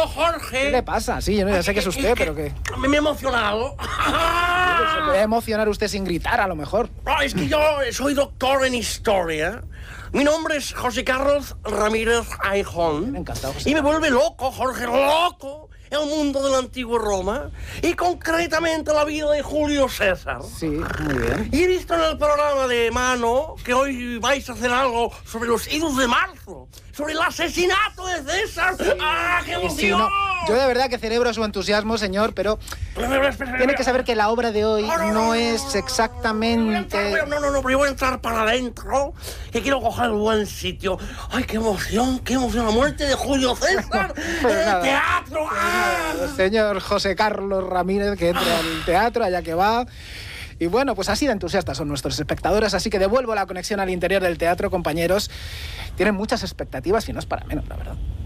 querido Jorge. ¿Qué le pasa? Sí, yo ya sé que es usted, pero que... Me he emocionado. Se puede emocionar usted sin gritar, a lo mejor. No, es que yo soy doctor en historia. Mi nombre es José Carlos Ramírez Ayjón. Encantado, José. Y me vuelve loco, Jorge, loco, el mundo de la antigua Roma. Y concretamente la vida de Julio César. Sí, muy bien. Y he visto en el programa de Mano que hoy vais a hacer algo sobre los idos de marzo. Sobre el asesinato de César. ¡Ah, qué emoción! Sí, no. Yo de verdad que celebro su entusiasmo, señor, pero tiene que saber que la obra de hoy no es exactamente... No, pero yo voy a entrar para adentro, que quiero coger el buen sitio. ¡Ay, qué emoción, la muerte de Julio César! ¡El teatro! ¡Ah! Señor José Carlos Ramírez, que entra al teatro, allá que va... Y bueno, pues así de entusiastas son nuestros espectadores, así que devuelvo la conexión al interior del teatro, compañeros. Tienen muchas expectativas y no es para menos, la verdad.